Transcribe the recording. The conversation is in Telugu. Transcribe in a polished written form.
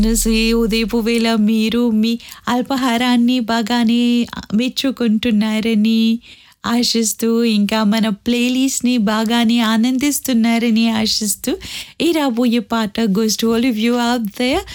ఉదయపు వేళ మీరు మీ అల్పాహారాన్ని బాగానే మెచ్చుకుంటున్నారని ఆశిస్తూ, ఇంకా మన ప్లేలిస్ట్‌ని బాగానే ఆనందిస్తున్నారని ఆశిస్తూ, ఈ రాబోయే పాట goes to all of you out there.